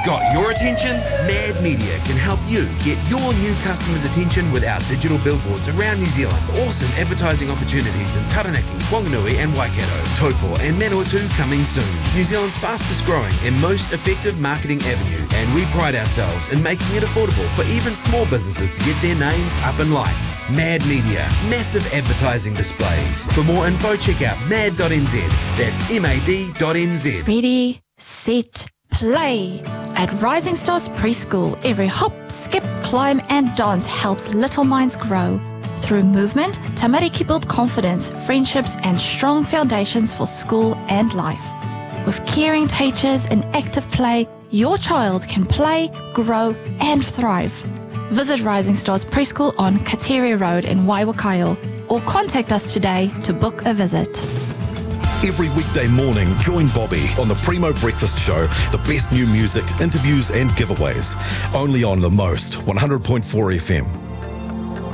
Got your attention? Mad Media can help you get your new customers' attention with our digital billboards around New Zealand. Awesome advertising opportunities in Taranaki, Whanganui and Waikato, Taupo and Manawatu coming soon. New Zealand's fastest growing and most effective marketing avenue, and we pride ourselves in making it affordable for even small businesses to get their names up in lights. Mad Media, massive advertising displays. For more info, check out mad.nz. That's mad.nz. Ready, set, play. At Rising Stars Preschool, every hop, skip, climb and dance helps little minds grow. Through movement, tamariki build confidence, friendships and strong foundations for school and life. With caring teachers and active play, your child can play, grow and thrive. Visit Rising Stars Preschool on Katere Road in Waiwakaio or contact us today to book a visit. Every weekday morning, join Bobby on the Primo Breakfast Show, the best new music, interviews and giveaways. Only on The Most, 100.4 FM.